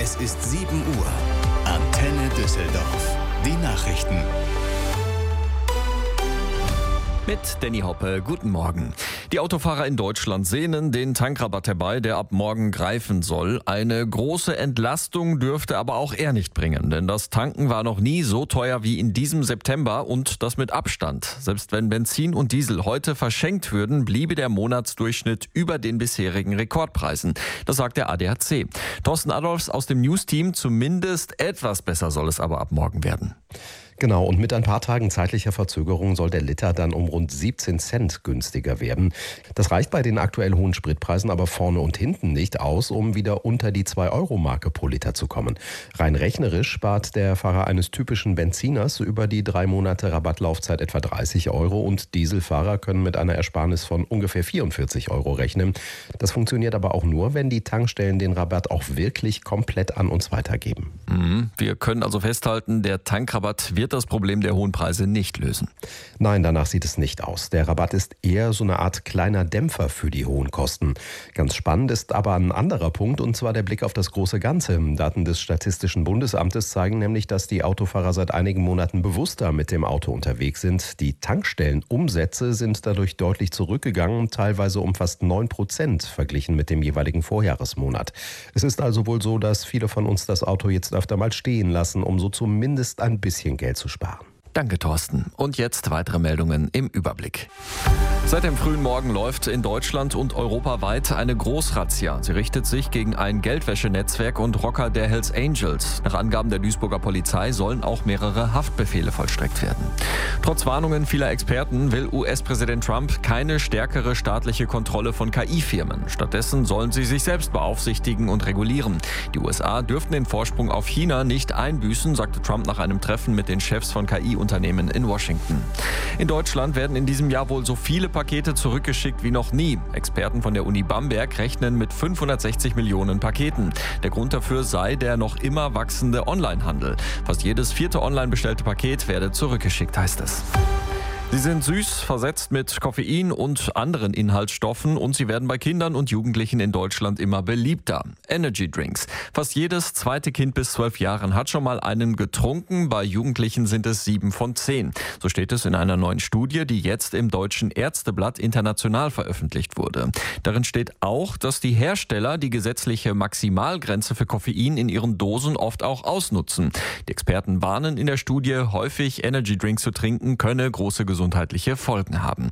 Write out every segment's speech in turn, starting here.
Es ist 7 Uhr. Antenne Düsseldorf. Die Nachrichten. Mit Danny Hoppe, guten Morgen. Die Autofahrer in Deutschland sehnen den Tankrabatt herbei, der ab morgen greifen soll. Eine große Entlastung dürfte aber auch er nicht bringen, denn das Tanken war noch nie so teuer wie in diesem September und das mit Abstand. Selbst wenn Benzin und Diesel heute verschenkt würden, bliebe der Monatsdurchschnitt über den bisherigen Rekordpreisen. Das sagt der ADAC. Thorsten Adolfs aus dem News-Team, zumindest etwas besser soll es aber ab morgen werden. Genau, und mit ein paar Tagen zeitlicher Verzögerung soll der Liter dann um rund 17 Cent günstiger werden. Das reicht bei den aktuell hohen Spritpreisen aber vorne und hinten nicht aus, um wieder unter die 2-Euro-Marke pro Liter zu kommen. Rein rechnerisch spart der Fahrer eines typischen Benziners über die 3 Monate Rabattlaufzeit etwa 30 Euro und Dieselfahrer können mit einer Ersparnis von ungefähr 44 Euro rechnen. Das funktioniert aber auch nur, wenn die Tankstellen den Rabatt auch wirklich komplett an uns weitergeben. Wir können also festhalten, der Tankrabatt wird das Problem der hohen Preise nicht lösen. Nein, danach sieht es nicht aus. Der Rabatt ist eher so eine Art kleiner Dämpfer für die hohen Kosten. Ganz spannend ist aber ein anderer Punkt, und zwar der Blick auf das große Ganze. Daten des Statistischen Bundesamtes zeigen nämlich, dass die Autofahrer seit einigen Monaten bewusster mit dem Auto unterwegs sind. Die Tankstellenumsätze sind dadurch deutlich zurückgegangen, teilweise um fast 9% verglichen mit dem jeweiligen Vorjahresmonat. Es ist also wohl so, dass viele von uns das Auto jetzt öfter mal stehen lassen, um so zumindest ein bisschen Geld zu sparen. Danke, Thorsten. Und jetzt weitere Meldungen im Überblick. Seit dem frühen Morgen läuft in Deutschland und europaweit eine Großrazzia. Sie richtet sich gegen ein Geldwäschenetzwerk und Rocker der Hells Angels. Nach Angaben der Duisburger Polizei sollen auch mehrere Haftbefehle vollstreckt werden. Trotz Warnungen vieler Experten will US-Präsident Trump keine stärkere staatliche Kontrolle von KI-Firmen. Stattdessen sollen sie sich selbst beaufsichtigen und regulieren. Die USA dürften den Vorsprung auf China nicht einbüßen, sagte Trump nach einem Treffen mit den Chefs von KI-Unternehmen in Washington. In Deutschland werden in diesem Jahr wohl so viele Pakete zurückgeschickt wie noch nie. Experten von der Uni Bamberg rechnen mit 560 Millionen Paketen. Der Grund dafür sei der noch immer wachsende Onlinehandel. Fast jedes 4. online bestellte Paket werde zurückgeschickt, heißt es. Sie sind süß, versetzt mit Koffein und anderen Inhaltsstoffen und sie werden bei Kindern und Jugendlichen in Deutschland immer beliebter. Energy Drinks. Fast jedes zweite Kind bis 12 Jahren hat schon mal einen getrunken. Bei Jugendlichen sind es 7 von 10. So steht es in einer neuen Studie, die jetzt im Deutschen Ärzteblatt international veröffentlicht wurde. Darin steht auch, dass die Hersteller die gesetzliche Maximalgrenze für Koffein in ihren Dosen oft auch ausnutzen. Die Experten warnen in der Studie, häufig Energy Drinks zu trinken könne große gesundheitliche Folgen haben.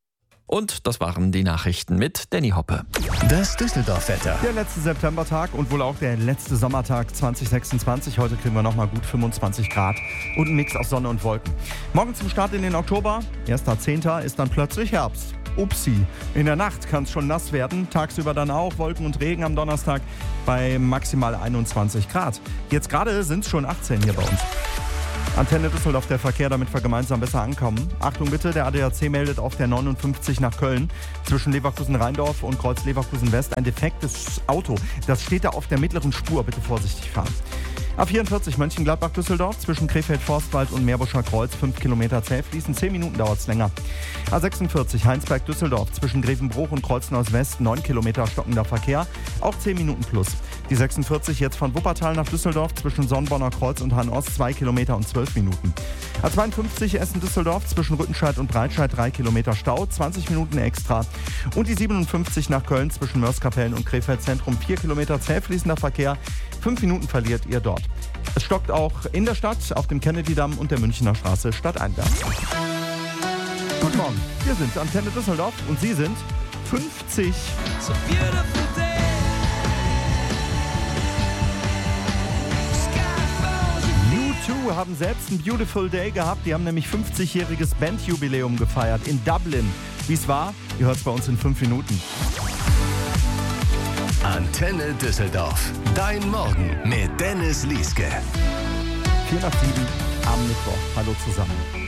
Und das waren die Nachrichten mit Danny Hoppe. Das Düsseldorf-Wetter. Der letzte Septembertag und wohl auch der letzte Sommertag 2026. Heute kriegen wir nochmal gut 25 Grad und ein Mix aus Sonne und Wolken. Morgen zum Start in den Oktober, 1.10. ist dann plötzlich Herbst. Upsi. In der Nacht kann es schon nass werden, tagsüber dann auch Wolken und Regen am Donnerstag bei maximal 21 Grad. Jetzt gerade sind es schon 18 hier bei uns. Antenne Düsseldorf, der Verkehr, damit wir gemeinsam besser ankommen. Achtung bitte, der ADAC meldet auf der 59 nach Köln zwischen Leverkusen-Rheindorf und Kreuz Leverkusen-West ein defektes Auto. Das steht da auf der mittleren Spur, bitte vorsichtig fahren. A44 Mönchengladbach-Düsseldorf zwischen Krefeld-Forstwald und Meerbuscher Kreuz 5 Kilometer zäh fließen, 10 Minuten dauert es länger. A46 Heinsberg-Düsseldorf zwischen Grevenbruch und Kreuznau-West 9 Kilometer stockender Verkehr, auch 10 Minuten plus. Die 46 jetzt von Wuppertal nach Düsseldorf zwischen Sonnenborner Kreuz und Hahn-Ost 2 Kilometer und 12 Minuten. A52 Essen-Düsseldorf zwischen Rüttenscheid und Breitscheid 3 Kilometer Stau, 20 Minuten extra. Und die 57 nach Köln zwischen Mörs-Kapellen und Krefeld-Zentrum 4 Kilometer zäh fließender Verkehr, 5 Minuten verliert ihr dort. Es stockt auch in der Stadt, auf dem Kennedy-Damm und der Münchner Straße stadteinwärts. Guten Morgen, wir sind Antenne Düsseldorf und Sie sind 50. U2 haben selbst einen Beautiful Day gehabt. Die haben nämlich 50-jähriges Bandjubiläum gefeiert in Dublin. Wie es war, ihr hört es bei uns in 5 Minuten. Antenne Düsseldorf. Dein Morgen mit Dennis Lieske. 4 nach 7 am Mittwoch. Hallo zusammen.